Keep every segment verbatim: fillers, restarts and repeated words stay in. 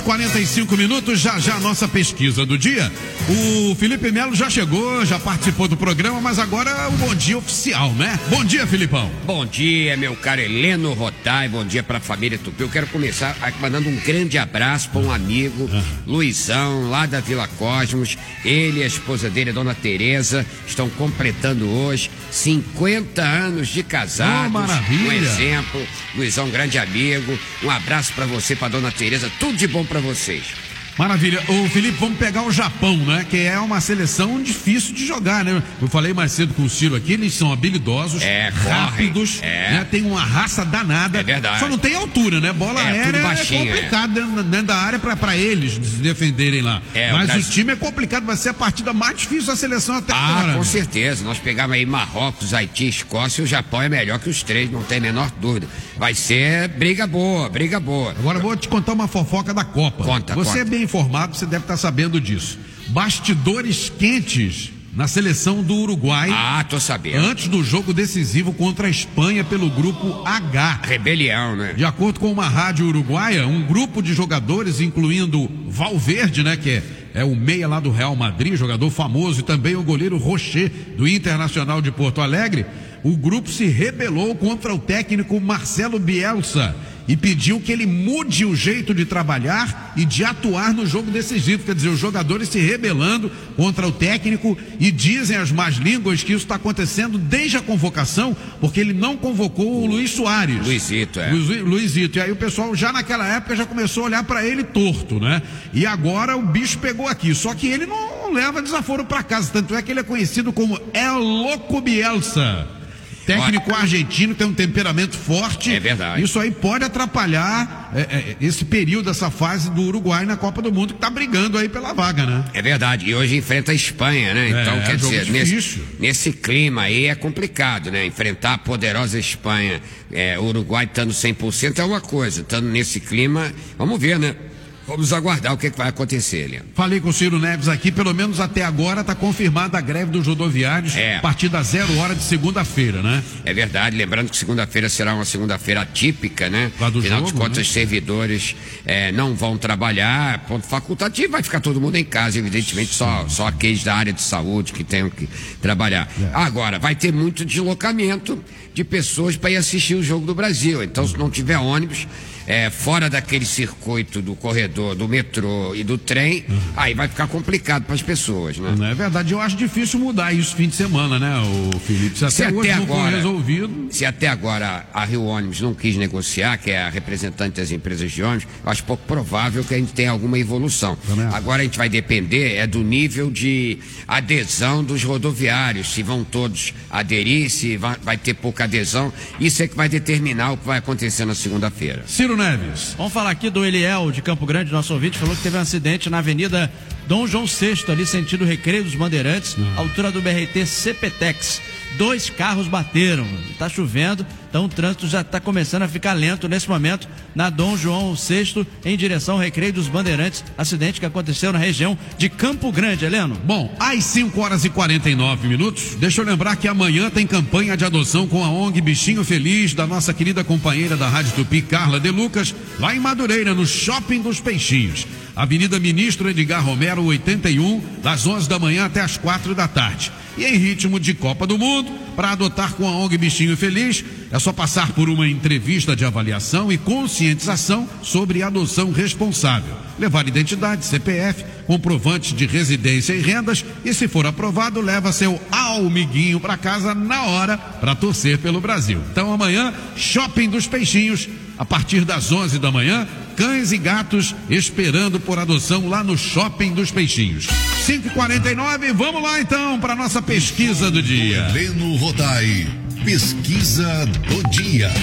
quarenta e cinco minutos, já já a nossa pesquisa do dia. O Felipe Melo já chegou, já participou do programa, mas agora é o bom dia oficial, né? Bom dia, Filipão. Bom dia, meu caro Heleno Rotai, bom dia pra família Tupi. Eu quero começar mandando um grande abraço para um amigo, uhum. Luizão, lá da Vila Cosmos. Ele e a esposa dele, a dona Tereza, estão completando hoje cinquenta anos de casados. Oh, maravilha. Um exemplo. Luizão, grande amigo. Um abraço pra você, pra dona Tereza. Tudo de bom pra vocês. Maravilha. Ô Felipe, vamos pegar o Japão, né? Que é uma seleção difícil de jogar, né? Eu falei mais cedo com o Ciro aqui, eles são habilidosos, é, rápidos, é. né? Tem uma raça danada. É verdade. Só não tem altura, né? Bola é, aérea baixinho, é complicado é. Dentro, dentro da área pra, pra eles se defenderem lá. É, Mas o, Brasil... o time é complicado, vai ser a partida mais difícil da seleção até ah, agora. Com né? certeza. Nós pegamos aí Marrocos, Haiti, Escócia e o Japão é melhor que os três, não tem a menor dúvida. Vai ser briga boa, briga boa. Agora eu vou te contar uma fofoca da Copa. Conta, Você conta. é bem informado, você deve estar sabendo disso. Bastidores quentes na seleção do Uruguai. Ah, tô sabendo. Antes do jogo decisivo contra a Espanha pelo grupo H. Rebelião, né? De acordo com uma rádio uruguaia, um grupo de jogadores, incluindo Valverde, né, que é, é o meia lá do Real Madrid, jogador famoso, e também o goleiro Rocher, do Internacional de Porto Alegre, o grupo se rebelou contra o técnico Marcelo Bielsa e pediu que ele mude o jeito de trabalhar e de atuar no jogo decisivo. Quer dizer, os jogadores se rebelando contra o técnico, e dizem as más línguas que isso está acontecendo desde a convocação, porque ele não convocou o Luiz Soares. Luizito, é. Luiz, Luizito. E aí o pessoal já naquela época já começou a olhar para ele torto, né? E agora o bicho pegou aqui. Só que ele não leva desaforo para casa. Tanto é que ele é conhecido como El Loco Bielsa. Técnico argentino, tem um temperamento forte. É verdade. Isso aí pode atrapalhar é, é, esse período, essa fase do Uruguai na Copa do Mundo, que tá brigando aí pela vaga, né? É verdade. E hoje enfrenta a Espanha, né? Então, é, quer é dizer, nesse, nesse clima aí é complicado, né? Enfrentar a poderosa Espanha, é, o Uruguai estando cem por cento é uma coisa. Estando nesse clima, vamos ver, né? Vamos aguardar o que, que vai acontecer, Leandro. Falei com o Ciro Neves aqui, pelo menos até agora está confirmada a greve dos rodoviários, é. a partir das zero hora de segunda-feira, né? É verdade, lembrando que segunda-feira será uma segunda-feira atípica, né? Lá do Afinal jogo, de contas, né? Os servidores é, não vão trabalhar, ponto facultativo, vai ficar todo mundo em casa, evidentemente, só, só aqueles da área de saúde que tenham que trabalhar. É. Agora, vai ter muito deslocamento de pessoas para ir assistir o jogo do Brasil, então se não tiver ônibus, É, fora daquele circuito do corredor, do metrô e do trem, uhum. aí vai ficar complicado para as pessoas, né? Não é verdade, eu acho difícil mudar isso fim de semana, né, o Felipe? Se até, se até hoje agora, não foi resolvido. Se até agora a Rio Ônibus não quis negociar, que é a representante das empresas de ônibus, eu acho pouco provável que a gente tenha alguma evolução. Também. Agora a gente vai depender é do nível de adesão dos rodoviários, se vão todos aderir, se vai, vai ter pouca adesão, isso é que vai determinar o que vai acontecer na segunda-feira. Ciro Neves. Vamos falar aqui do Eliel de Campo Grande, nosso ouvinte, falou que teve um acidente na Avenida Dom João sexto, ali sentido Recreio dos Bandeirantes, uhum. altura do B R T Cepetex. Dois carros bateram, está chovendo, então o trânsito já está começando a ficar lento nesse momento na Dom João sexto, em direção ao Recreio dos Bandeirantes, acidente que aconteceu na região de Campo Grande, Heleno. Bom, às cinco horas e quarenta e nove minutos, deixa eu lembrar que amanhã tem campanha de adoção com a O N G Bichinho Feliz, da nossa querida companheira da Rádio Tupi, Carla De Lucas, lá em Madureira, no Shopping dos Peixinhos. Avenida Ministro Edgar Romero, oitenta e um, das onze da manhã até as quatro da tarde. E em ritmo de Copa do Mundo, para adotar com a O N G Bichinho Feliz, é só passar por uma entrevista de avaliação e conscientização sobre adoção responsável. Levar identidade, C P F, comprovante de residência e rendas, e se for aprovado, leva seu almiguinho para casa na hora para torcer pelo Brasil. Então amanhã, Shopping dos Peixinhos, a partir das onze da manhã, cães e gatos esperando por adoção lá no Shopping dos Peixinhos. cinco e quarenta e nove, vamos lá então para nossa pesquisa do dia. Heleno Rotai, pesquisa do dia.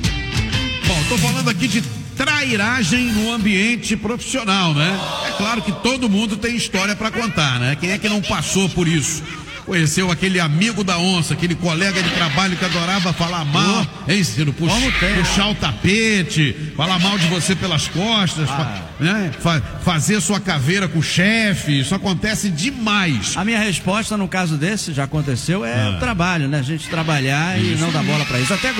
Bom, tô falando aqui de trairagem no ambiente profissional, né? É claro que todo mundo tem história para contar, né? Quem é que não passou por isso? Conheceu aquele amigo da onça, aquele colega de trabalho que adorava falar mal, oh, hein, Ciro? Puxa, puxar o tapete, falar mal de você pelas costas, ah. fa, né? fa, fazer sua caveira com o chefe, isso acontece demais. A minha resposta no caso desse, já aconteceu, é ah. o trabalho, né? A gente trabalhar isso. E não dar bola pra isso. Eu até gosto.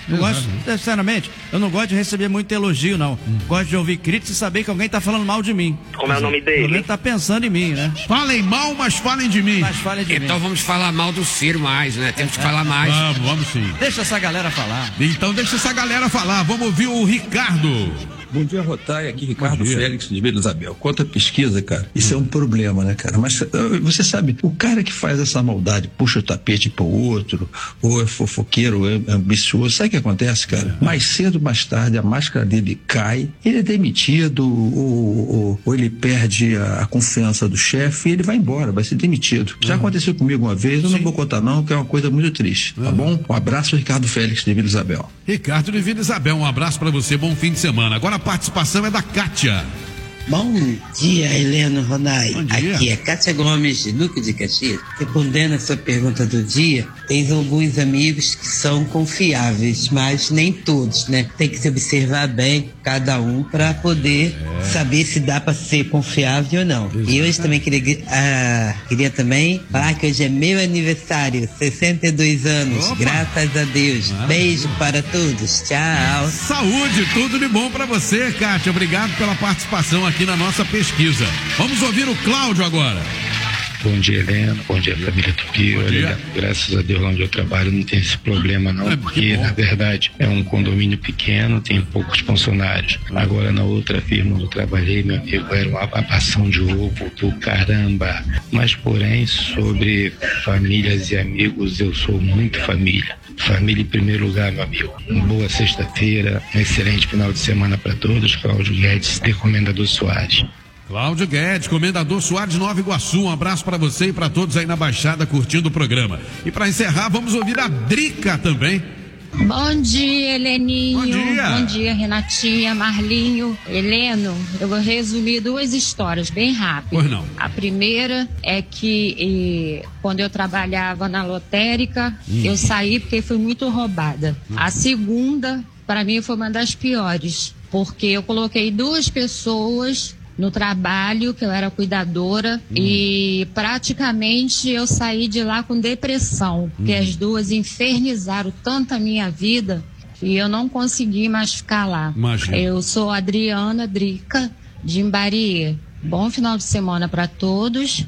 Eu gosto, sinceramente, eu não gosto de receber muito elogio, não. Hum. Gosto de ouvir críticas e saber que alguém tá falando mal de mim. Como é o nome dele? Alguém tá pensando em mim, né? Falem mal, mas falem de mim. Mas falem de então mim. vamos falar mal do Ciro mais, né? Temos que falar mais. Vamos, vamos sim. Deixa essa galera falar. Então deixa essa galera falar. Vamos ouvir o Ricardo. Bom dia, Rotai. Aqui Ricardo Félix de Vila Isabel. Quanto à pesquisa, cara, isso hum. é um problema, né, cara? Mas você sabe, o cara que faz essa maldade, puxa o tapete pro outro, ou é fofoqueiro, ou é ambicioso, sabe o que acontece, cara? É. Mais cedo, mais tarde, a máscara dele cai, ele é demitido, ou, ou, ou ele perde a, a confiança do chefe e ele vai embora, vai ser demitido. Já uhum. aconteceu comigo uma vez, eu Sim. não vou contar não, que é uma coisa muito triste, uhum. tá bom? Um abraço, Ricardo Félix de Vila Isabel. Ricardo de Vila Isabel, um abraço pra você, bom fim de semana. Agora a participação é da Kátia. Bom dia, Heleno Ronai. Aqui é Kátia Gomes, de Duque de Caxias. Respondendo a sua pergunta do dia, tens alguns amigos que são confiáveis, mas nem todos, né? Tem que se observar bem cada um para poder é. saber se dá para ser confiável ou não. Exato. E hoje também queria, ah, queria também falar que hoje é meu aniversário, sessenta e dois anos, Opa. graças a Deus. Ah. Beijo para todos, tchau. Saúde, tudo de bom para você, Kátia. Obrigado pela participação aqui na nossa pesquisa. Vamos ouvir o Cláudio agora. Bom dia, Heleno. Bom dia, família Tupi. Olha, graças a Deus, lá onde eu trabalho não tem esse problema não, é, porque na verdade é um condomínio pequeno, tem poucos funcionários. Agora na outra firma onde eu trabalhei, meu amigo, era uma babação de ovo do caramba. Mas porém, sobre famílias e amigos, eu sou muito família. Família em primeiro lugar, meu amigo. Uma boa sexta-feira, um excelente final de semana para todos. Cláudio Guedes, de Comendador Soares. Cláudio Guedes, Comendador Soares, Nova Iguaçu. Um abraço para você e para todos aí na Baixada curtindo o programa. E para encerrar, vamos ouvir a Drica também. Bom dia, Heleninho. Bom dia. Bom dia, Renatinha, Marlinho. Heleno, eu vou resumir duas histórias bem rápido. Pois não. A primeira é que e, quando eu trabalhava na lotérica, hum. eu saí porque fui muito roubada. Hum. A segunda, para mim, foi uma das piores, porque eu coloquei duas pessoas no trabalho, que eu era cuidadora, hum. e praticamente eu saí de lá com depressão, hum. porque as duas infernizaram tanto a minha vida e eu não consegui mais ficar lá. Imagina. Eu sou Adriana Drica, de Imbarie. Bom final de semana para todos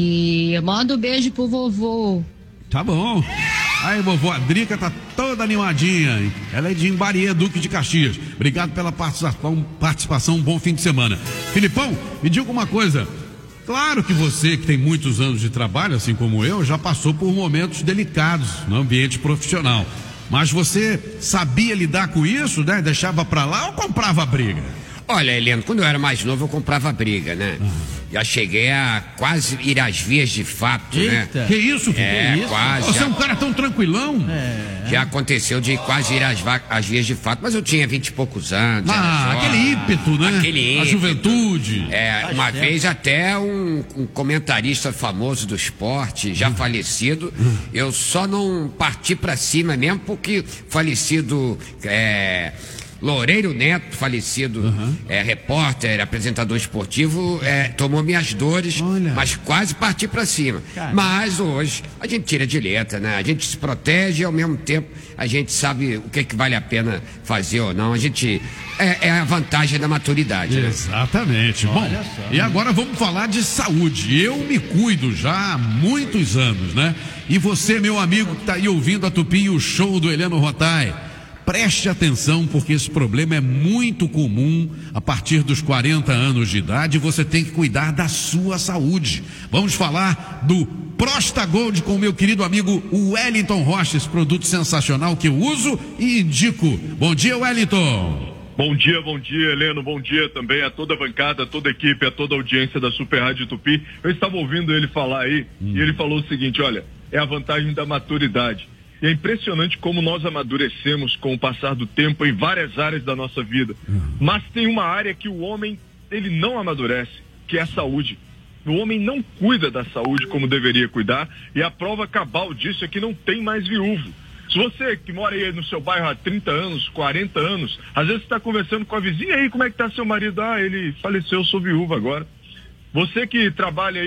e manda um beijo pro vovô. Tá bom. Aí, vovó, a Drica tá toda animadinha, hein? Ela é de Imbarie, Duque de Caxias. Obrigado pela participação, participação, um bom fim de semana. Filipão, me diga uma coisa. Claro que você, que tem muitos anos de trabalho, assim como eu, já passou por momentos delicados no ambiente profissional. Mas você sabia lidar com isso, né? Deixava pra lá ou comprava briga? Olha, Heleno, quando eu era mais novo eu comprava briga, né? Ah. Já cheguei a quase ir às vias de fato, Eita. né? Que isso, filho? É, que isso? quase. Você já, é um cara tão tranquilão. É. Já aconteceu de quase ir às, às vias de fato, mas eu tinha vinte e poucos anos. Ah, aquele ímpeto, né? Aquele ímpeto. A juventude. É, uma certo. vez até um, um comentarista famoso do esporte, já hum. falecido, hum. eu só não parti pra cima mesmo porque falecido... É, Loureiro Neto, falecido, uhum. é, repórter, apresentador esportivo, é, tomou minhas dores, Olha. mas quase parti pra cima. Cara. Mas hoje a gente tira de letra, né? A gente se protege e ao mesmo tempo a gente sabe o que, é que vale a pena fazer ou não. A gente é, é a vantagem da maturidade. Exatamente. Né? Bom, e agora vamos falar de saúde. Eu me cuido já há muitos anos, né? E você, meu amigo que tá aí ouvindo a Tupi e o show do Heleno Rotai, preste atenção, porque esse problema é muito comum a partir dos quarenta anos de idade. Você tem que cuidar da sua saúde. Vamos falar do Prostagold com o meu querido amigo Wellington Rocha, esse produto sensacional que eu uso e indico. Bom dia, Wellington. Bom dia, bom dia, Heleno, bom dia também a toda a bancada, a toda a equipe, a toda a audiência da Super Rádio Tupi. Eu estava ouvindo ele falar aí hum. e ele falou o seguinte, olha, é a vantagem da maturidade. E é impressionante como nós amadurecemos com o passar do tempo em várias áreas da nossa vida. Mas tem uma área que o homem, ele não amadurece, que é a saúde. O homem não cuida da saúde como deveria cuidar, e a prova cabal disso é que não tem mais viúvo. Se você que mora aí no seu bairro há trinta anos, quarenta anos, às vezes está conversando com a vizinha, aí como é que está seu marido? Ah, ele faleceu, eu sou viúva agora. Você que trabalha aí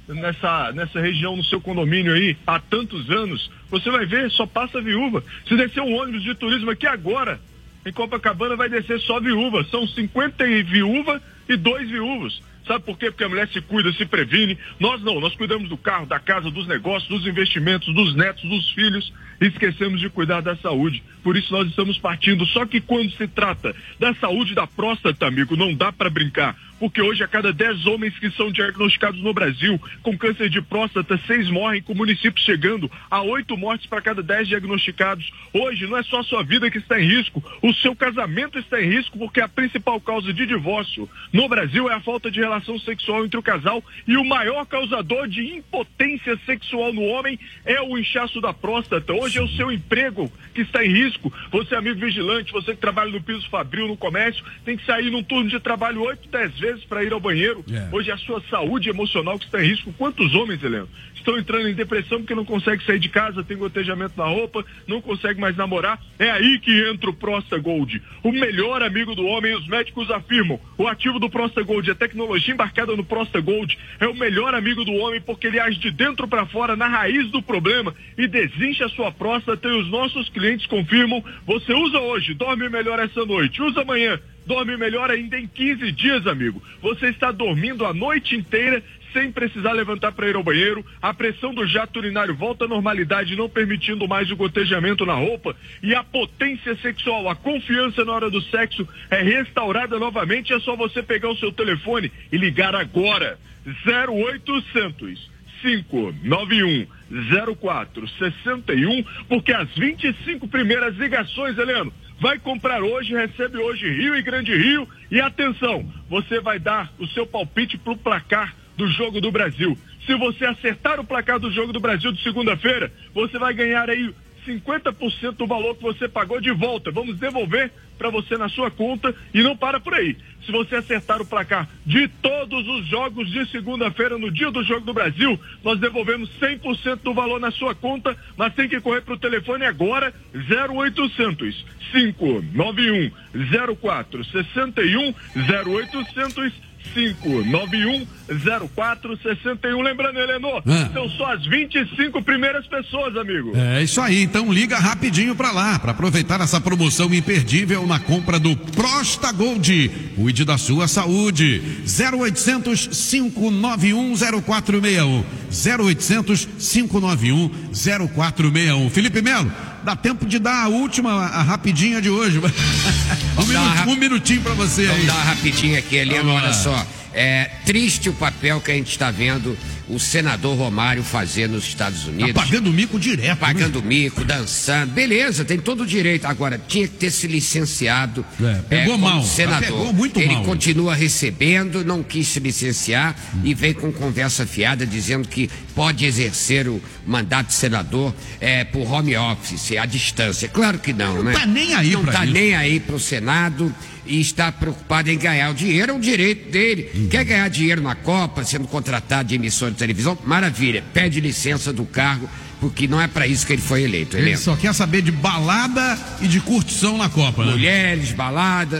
nessa, nessa região, no seu condomínio aí, há tantos anos, você vai ver, só passa viúva. Se descer um ônibus de turismo aqui agora, em Copacabana, vai descer só viúva. São cinquenta viúvas e dois viúvos. Sabe por quê? Porque a mulher se cuida, se previne. Nós não, nós cuidamos do carro, da casa, dos negócios, dos investimentos, dos netos, dos filhos. E esquecemos de cuidar da saúde. Por isso nós estamos partindo. Só que quando se trata da saúde da próstata, amigo, não dá para brincar. Porque hoje a cada dez homens que são diagnosticados no Brasil com câncer de próstata, seis morrem, com municípios chegando a oito mortes para cada dez diagnosticados. Hoje não é só a sua vida que está em risco, o seu casamento está em risco, porque a principal causa de divórcio no Brasil é a falta de relação sexual entre o casal, e o maior causador de impotência sexual no homem é o inchaço da próstata. Hoje é o seu emprego que está em risco. Você, amigo vigilante, você que trabalha no piso fabril, no comércio, tem que sair num turno de trabalho oito, dez vezes para ir ao banheiro. Yeah. Hoje é a sua saúde emocional que está em risco. Quantos homens, Heleno, estão entrando em depressão porque não conseguem sair de casa, tem gotejamento na roupa, não consegue mais namorar? É aí que entra o Prosta Gold, o melhor amigo do homem. Os médicos afirmam, o ativo do Prosta Gold, a tecnologia embarcada no Prosta Gold, é o melhor amigo do homem, porque ele age de dentro para fora, na raiz do problema, e desincha a sua próstata. E os nossos clientes confirmam. Você usa hoje, dorme melhor essa noite, usa amanhã, dorme melhor ainda em quinze dias, amigo. Você está dormindo a noite inteira sem precisar levantar para ir ao banheiro. A pressão do jato urinário volta à normalidade, não permitindo mais o gotejamento na roupa. E a potência sexual, a confiança na hora do sexo é restaurada novamente. É só você pegar o seu telefone e ligar agora. zero oitocentos, cinco nove um, zero quatro seis um, porque as vinte e cinco primeiras ligações, Heleno, vai comprar hoje, recebe hoje Rio e Grande Rio. E atenção, você vai dar o seu palpite pro placar do Jogo do Brasil. Se você acertar o placar do Jogo do Brasil de segunda-feira, você vai ganhar aí cinquenta por cento do valor que você pagou de volta. Vamos devolver para você na sua conta, e não para por aí. Se você acertar o placar de todos os jogos de segunda-feira no dia do Jogo do Brasil, nós devolvemos cem por cento do valor na sua conta, mas tem que correr para o telefone agora. Zero oitocentos, cinco nove um, zero quatro seis um, zero oitocentos, cinco nove um, zero quatro seis um. Lembrando, Heleno, ah. são só as vinte e cinco primeiras pessoas, amigo. É isso aí, então liga rapidinho pra lá, pra aproveitar essa promoção imperdível na compra do Prosta Gold. Cuide da sua saúde. Zero oitocentos, cinco nove um, zero quatro seis um. Zero oitocentos, cinco nove um, zero quatro seis um. Felipe Melo, dá tempo de dar a última, a rapidinha de hoje. um, minuto, rap... um minutinho pra você Vamos aí. Vamos dar uma rapidinha aqui, Heleno, olha só. É triste o papel que a gente está vendo o senador Romário fazer nos Estados Unidos. Tá pagando mico direto. Pagando né? mico, dançando. Beleza, tem todo o direito. Agora, tinha que ter se licenciado. É, pegou é, mal. Senador. Pegou muito Ele mal. continua recebendo, não quis se licenciar hum. e veio com conversa fiada dizendo que pode exercer o mandato de senador é, por home office, à distância. Claro que não, não né? Não tá nem aí Não pra tá isso. nem aí pro Senado. E está preocupado em ganhar o dinheiro, é um direito dele. Uhum. Quer ganhar dinheiro na Copa, sendo contratado de emissora de televisão? Maravilha, pede licença do cargo, porque não é para isso que ele foi eleito. Ele Heleno. só quer saber de balada e de curtição na Copa, né? Mulheres, balada.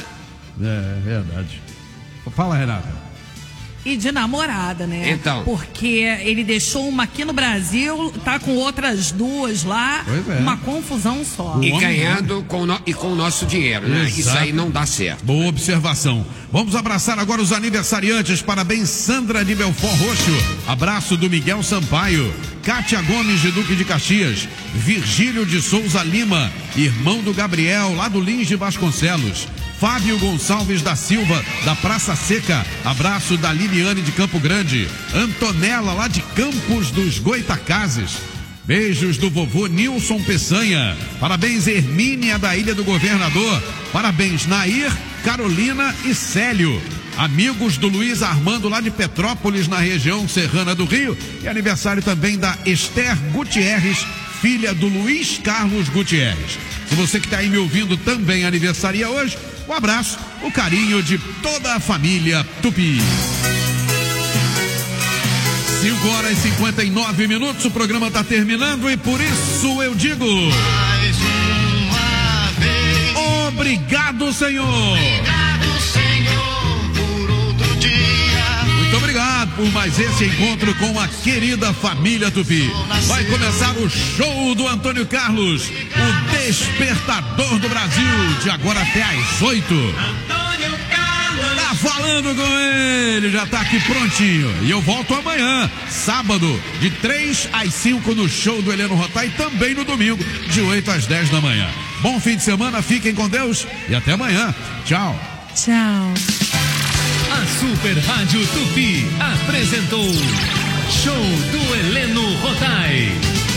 É, verdade. Fala, Renata. E de namorada, né? Então. Porque ele deixou uma aqui no Brasil, tá com outras duas lá, pois é. Uma confusão só. E ganhando com no, e com o nosso dinheiro, né? Exato. Isso aí não dá certo. Boa observação. Vamos abraçar agora os aniversariantes. Parabéns, Sandra de Belfort Roxo. Abraço do Miguel Sampaio. Kátia Gomes de Duque de Caxias. Virgílio de Souza Lima, irmão do Gabriel, lá do Lins de Vasconcelos. Fábio Gonçalves da Silva, da Praça Seca. Abraço da Liliane de Campo Grande. Antonella, lá de Campos dos Goitacazes. Beijos do vovô Nilson Peçanha. Parabéns, Hermínia, da Ilha do Governador. Parabéns, Nair, Carolina e Célio. Amigos do Luiz Armando, lá de Petrópolis, na região serrana do Rio. E aniversário também da Esther Gutierrez, filha do Luiz Carlos Gutierrez. Se você que está aí me ouvindo também aniversaria hoje, um abraço, o carinho de toda a família Tupi. cinco horas e cinquenta e nove minutos, o programa está terminando e por isso eu digo: mais uma vez, obrigado, Senhor. Obrigado, Senhor, por outro dia. Muito obrigado. por mais esse encontro com a querida família Tupi. Vai começar o show do Antônio Carlos, o despertador do Brasil, de agora até às oito. Tá falando com ele, já tá aqui prontinho. E eu volto amanhã, sábado, de três às cinco no show do Heleno Rotá e também no domingo, de oito às dez da manhã. Bom fim de semana, fiquem com Deus e até amanhã. Tchau. Tchau. A Super Rádio Tupi apresentou Show do Heleno Rotá.